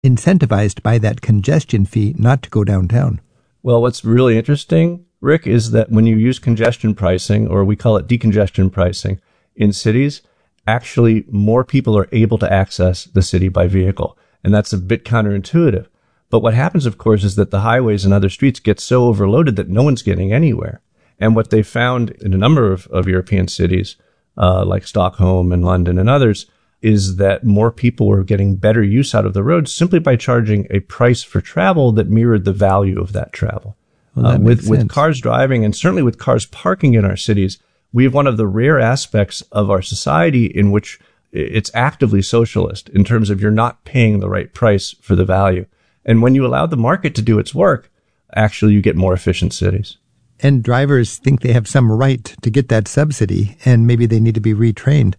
incentivized by that congestion fee not to go downtown. Well, what's really interesting, Rick, is that when you use congestion pricing, or we call it decongestion pricing, in cities, actually more people are able to access the city by vehicle. And that's a bit counterintuitive. But what happens, of course, is that the highways and other streets get so overloaded that no one's getting anywhere. And what they found in a number of European cities, like Stockholm and London and others, is that more people were getting better use out of the roads simply by charging a price for travel that mirrored the value of that travel. Well, with cars driving and certainly with cars parking in our cities, we have one of the rare aspects of our society in which it's actively socialist in terms of you're not paying the right price for the value. And when you allow the market to do its work, actually you get more efficient cities. And drivers think they have some right to get that subsidy, and maybe they need to be retrained.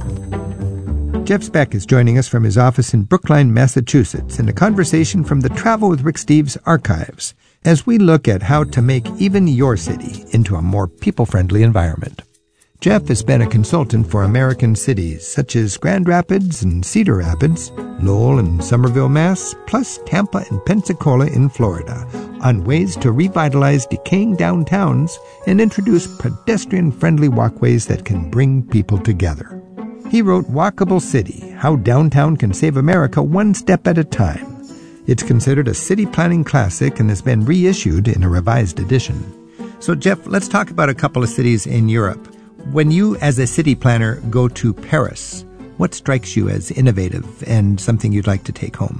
Jeff Speck is joining us from his office in Brookline, Massachusetts, in a conversation from the Travel with Rick Steves archives, as we look at how to make even your city into a more people-friendly environment. Jeff has been a consultant for American cities such as Grand Rapids and Cedar Rapids, Lowell and Somerville, Mass., plus Tampa and Pensacola in Florida, on ways to revitalize decaying downtowns and introduce pedestrian-friendly walkways that can bring people together. He wrote Walkable City, How Downtown Can Save America One Step at a Time. It's considered a city planning classic and has been reissued in a revised edition. So, Jeff, let's talk about a couple of cities in Europe. When you, as a city planner, go to Paris, what strikes you as innovative and something you'd like to take home?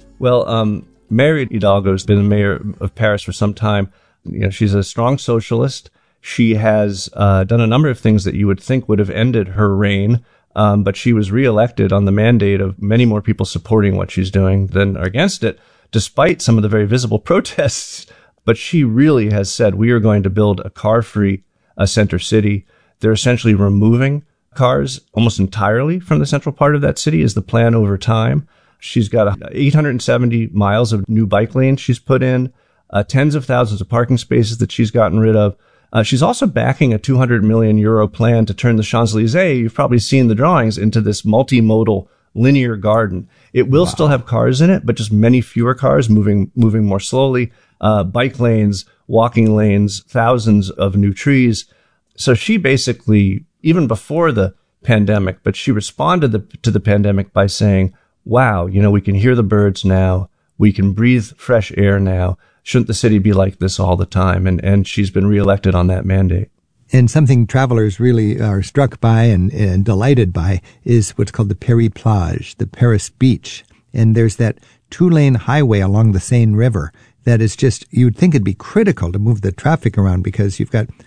Well, Mary Hidalgo has been the mayor of Paris for some time. You know, she's a strong socialist. She has done a number of things that you would think would have ended her reign. But she was reelected on the mandate of many more people supporting what she's doing than are against it, despite some of the very visible protests. But she really has said, we are going to build a car-free center city. They're essentially removing cars almost entirely from the central part of that city is the plan over time. She's got 870 miles of new bike lanes she's put in, tens of thousands of parking spaces that she's gotten rid of. She's also backing a 200 million euro plan to turn the Champs-Élysées, you've probably seen the drawings, into this multimodal linear garden. It will still have cars in it, but just many fewer cars moving more slowly. Bike lanes, walking lanes, thousands of new trees. So she basically, even before the pandemic, but she responded to the pandemic by saying, wow, you know, we can hear the birds now. We can breathe fresh air now. Shouldn't the city be like this all the time? And she's been reelected on that mandate. And something travelers really are struck by and delighted by is what's called the Paris Plage, the Paris beach. And there's that 2-lane highway along the Seine River that is just, you'd think it'd be critical to move the traffic around because you've got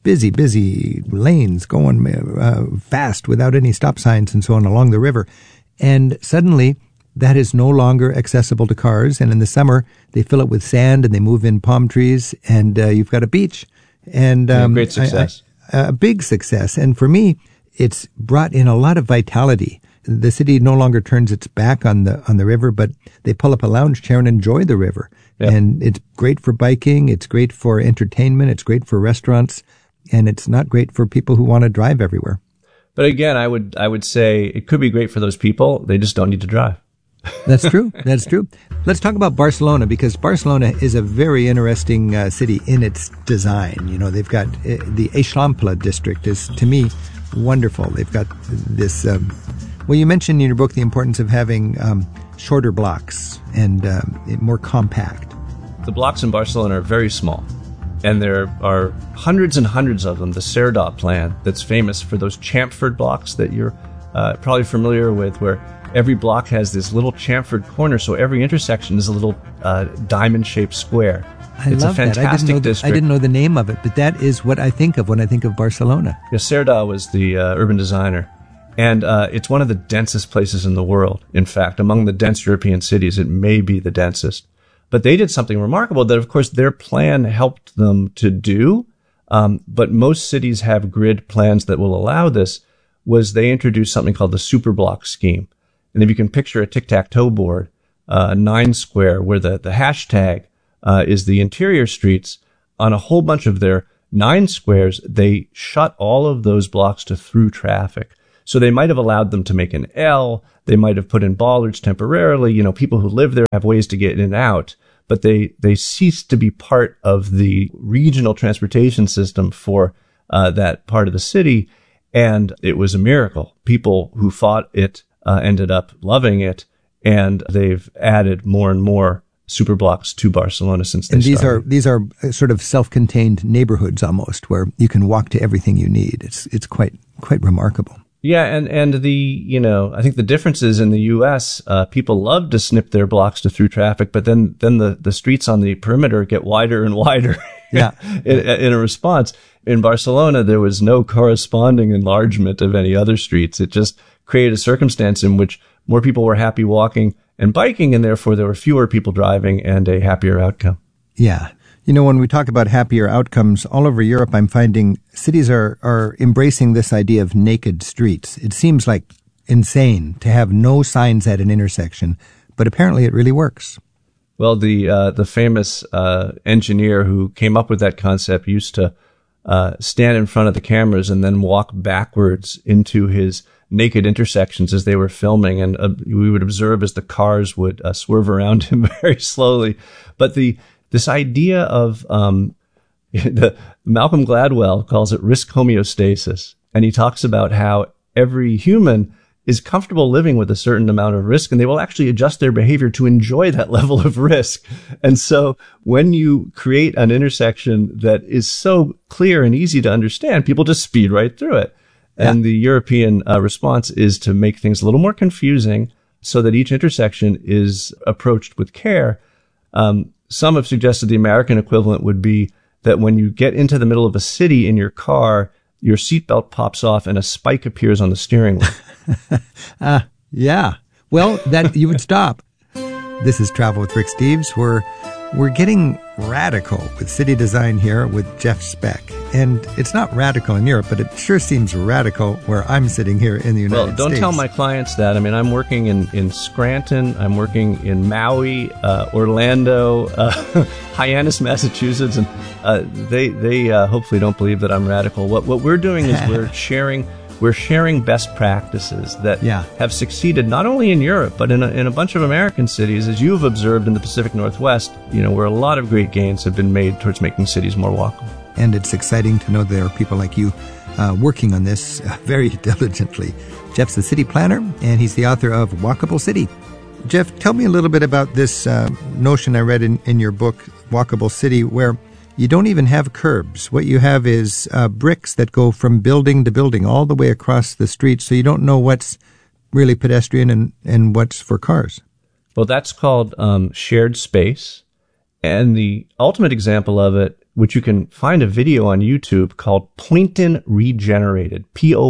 busy lanes going fast without any stop signs and so on along the river. And suddenly that is no longer accessible to cars. And in the summer, they fill it with sand and they move in palm trees and you've got a beach. And great success. A big success. And for me, it's brought in a lot of vitality. The city no longer turns its back on the river, but they pull up a lounge chair and enjoy the river. Yep. And it's great for biking. It's great for entertainment. It's great for restaurants. And it's not great for people who want to drive everywhere. But again, I would say it could be great for those people. They just don't need to drive. That's true. That's true. Let's talk about Barcelona, because Barcelona is a very interesting city in its design. You know, they've got the Eixample district is, to me, wonderful. They've got this, well, you mentioned in your book the importance of having shorter blocks and more compact. The blocks in Barcelona are very small, and there are hundreds and hundreds of them. The Cerdà plan that's famous for those chamfered blocks that you're probably familiar with, where every block has this little chamfered corner, so every intersection is a little diamond-shaped square. It's love a fantastic district. I didn't know the name of it, but that is what I think of when I think of Barcelona. Yeah, Cerdà was the urban designer, and it's one of the densest places in the world. In fact, among the dense European cities, it may be the densest. But they did something remarkable that, of course, their plan helped them to do, but most cities have grid plans that will allow this, was they introduced something called the superblock scheme. And if you can picture a tic-tac-toe board, 9 square, where the hashtag is the interior streets, on a whole bunch of their 9 squares, they shut all of those blocks to through traffic. So they might have allowed them to make an L. They might have put in bollards temporarily. You know, people who live there have ways to get in and out, but they ceased to be part of the regional transportation system for that part of the city. And it was a miracle. People who fought it ended up loving it, and they've added more and more superblocks to Barcelona since they started. And these are sort of self-contained neighborhoods almost, where you can walk to everything you need. It's quite remarkable. Yeah, and I think the difference is in the U.S., people love to snip their blocks to through traffic, but then the streets on the perimeter get wider and wider. Yeah. in a response. In Barcelona, there was no corresponding enlargement of any other streets. It just created a circumstance in which more people were happy walking and biking, and therefore there were fewer people driving and a happier outcome. Yeah. You know, when we talk about happier outcomes, all over Europe, I'm finding cities are embracing this idea of naked streets. It seems like insane to have no signs at an intersection, but apparently it really works. Well, the famous engineer who came up with that concept used to stand in front of the cameras and then walk backwards into his naked intersections as they were filming, and we would observe as the cars would swerve around him very slowly. But this idea of Malcolm Gladwell calls it risk homeostasis, and he talks about how every human is comfortable living with a certain amount of risk, and they will actually adjust their behavior to enjoy that level of risk. And so when you create an intersection that is so clear and easy to understand, people just speed right through it. Yeah. And the European response is to make things a little more confusing so that each intersection is approached with care. Some have suggested the American equivalent would be that when you get into the middle of a city in your car, your seatbelt pops off and a spike appears on the steering wheel. Yeah. Well, that you would stop. This is Travel with Rick Steves. We're getting radical with city design here with Jeff Speck. And it's not radical in Europe, but it sure seems radical where I'm sitting here in the United States. Well, don't tell my clients that. I mean, I'm working in Scranton. I'm working in Maui, Orlando, Hyannis, Massachusetts. And they hopefully don't believe that I'm radical. What we're doing is we're sharing best practices that have succeeded not only in Europe, but in a bunch of American cities, as you've observed in the Pacific Northwest, where a lot of great gains have been made towards making cities more walkable. And it's exciting to know there are people like you working on this very diligently. Jeff's the city planner, and he's the author of Walkable City. Jeff, tell me a little bit about this notion I read in your book, Walkable City, where you don't even have curbs. What you have is bricks that go from building to building all the way across the street, so you don't know what's really pedestrian and what's for cars. Well, that's called shared space. And the ultimate example of it, which you can find a video on YouTube called Poynton Regenerated,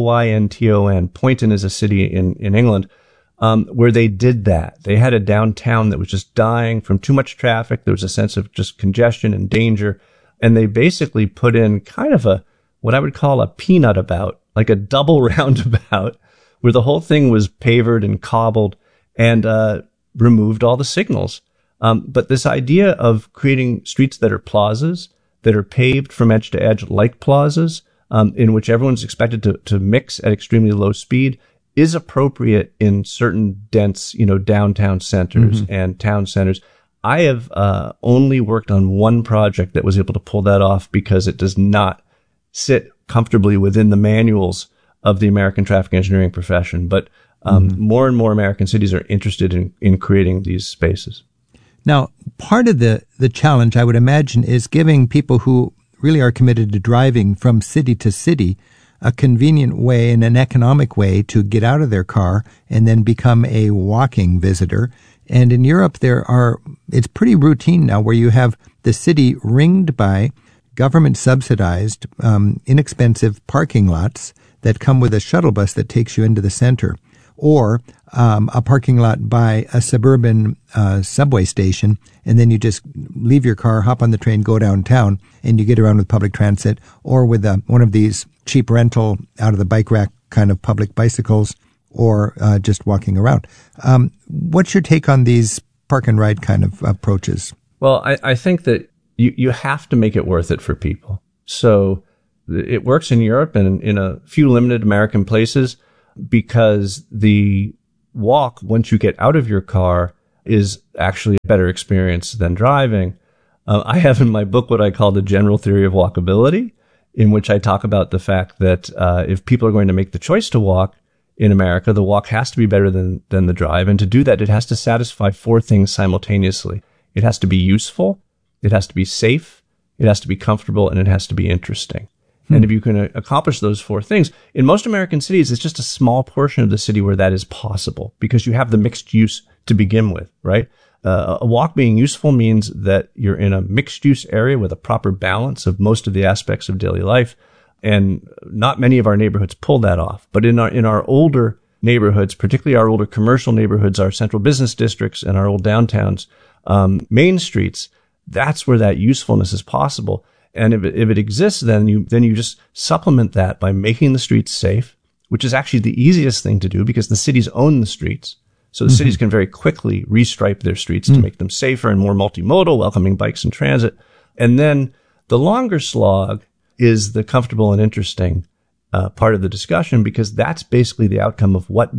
Poynton. Poynton is a city in England, where they did that. They had a downtown that was just dying from too much traffic. There was a sense of just congestion and danger. And they basically put in kind of what I would call a peanut about, like a double roundabout, where the whole thing was pavered and cobbled and removed all the signals. But this idea of creating streets that are plazas, that are paved from edge to edge like plazas, in which everyone's expected to mix at extremely low speed, is appropriate in certain dense, downtown centers and town centers. I have only worked on one project that was able to pull that off because it does not sit comfortably within the manuals of the American traffic engineering profession. But more and more American cities are interested in creating these spaces. Now, part of the challenge, I would imagine, is giving people who really are committed to driving from city to city a convenient way and an economic way to get out of their car and then become a walking visitor. And in Europe, it's pretty routine now where you have the city ringed by government-subsidized, inexpensive parking lots that come with a shuttle bus that takes you into the center, or a parking lot by a suburban subway station, and then you just leave your car, hop on the train, go downtown, and you get around with public transit, or with one of these cheap rental out of the bike rack kind of public bicycles, or just walking around. What's your take on these park and ride kind of approaches? Well, I think that you have to make it worth it for people. So it works in Europe and in a few limited American places. because the walk, once you get out of your car, is actually a better experience than driving. I have in my book what I call the general theory of walkability, in which I talk about the fact that if people are going to make the choice to walk in America, the walk has to be better than the drive. And to do that, it has to satisfy 4 things simultaneously. It has to be useful, it has to be safe, it has to be comfortable, and it has to be interesting. And if you can accomplish those 4 things, in most American cities, it's just a small portion of the city where that is possible because you have the mixed use to begin with, right? A walk being useful means that you're in a mixed use area with a proper balance of most of the aspects of daily life. And not many of our neighborhoods pull that off. But in our older neighborhoods, particularly our older commercial neighborhoods, our central business districts and our old downtowns, main streets, that's where that usefulness is possible. And if it exists, then you just supplement that by making the streets safe, which is actually the easiest thing to do because the cities own the streets. So the cities can very quickly restripe their streets to make them safer and more multimodal, welcoming bikes and transit. And then the longer slog is the comfortable and interesting part of the discussion, because that's basically the outcome of what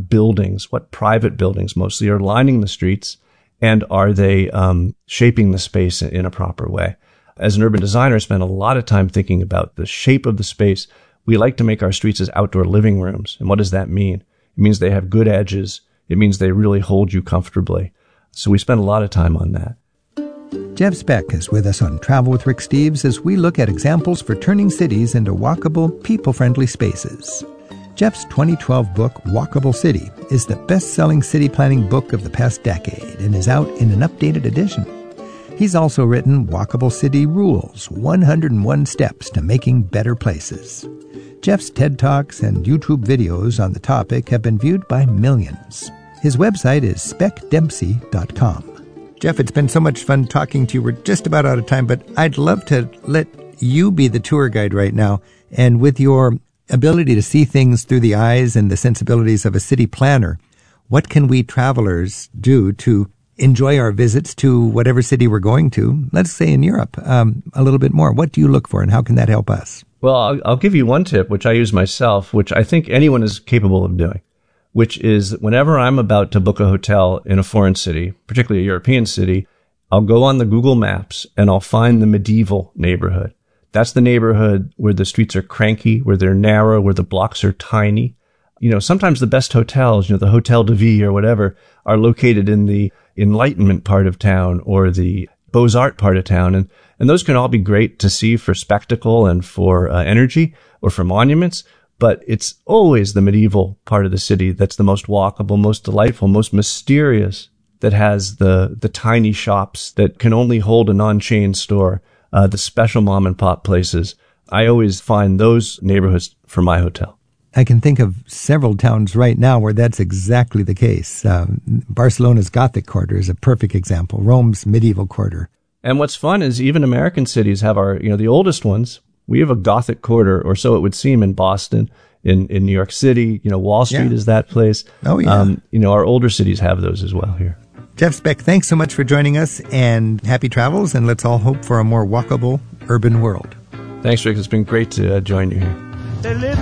private buildings mostly are lining the streets, and are they shaping the space in a proper way. As an urban designer, I spend a lot of time thinking about the shape of the space. We like to make our streets as outdoor living rooms. And what does that mean? It means they have good edges. It means they really hold you comfortably. So we spend a lot of time on that. Jeff Speck is with us on Travel with Rick Steves as we look at examples for turning cities into walkable, people-friendly spaces. Jeff's 2012 book, Walkable City, is the best-selling city planning book of the past decade and is out in an updated edition. He's also written Walkable City Rules, 101 Steps to Making Better Places. Jeff's TED Talks and YouTube videos on the topic have been viewed by millions. His website is speckdempsey.com. Jeff, it's been so much fun talking to you. We're just about out of time, but I'd love to let you be the tour guide right now. And with your ability to see things through the eyes and the sensibilities of a city planner, what can we travelers do to enjoy our visits to whatever city we're going to, let's say in Europe, a little bit more? What do you look for, and how can that help us? Well, I'll give you one tip, which I use myself, which I think anyone is capable of doing, which is whenever I'm about to book a hotel in a foreign city, particularly a European city, I'll go on the Google Maps and I'll find the medieval neighborhood. That's the neighborhood where the streets are cranky, where they're narrow, where the blocks are tiny. You know, sometimes the best hotels, the Hotel de Ville or whatever, are located in the Enlightenment part of town or the Beaux-Arts part of town. And those can all be great to see for spectacle and for energy or for monuments. But it's always the medieval part of the city that's the most walkable, most delightful, most mysterious, that has the tiny shops that can only hold a non-chain store, the special mom and pop places. I always find those neighborhoods for my hotel. I can think of several towns right now where that's exactly the case. Barcelona's Gothic Quarter is a perfect example. Rome's Medieval Quarter. And what's fun is even American cities have the oldest ones. We have a Gothic Quarter, or so it would seem, in Boston, in New York City. Wall Street is that place. Oh, yeah. Our older cities have those as well here. Jeff Speck, thanks so much for joining us, and happy travels, and let's all hope for a more walkable urban world. Thanks, Rick. It's been great to join you here.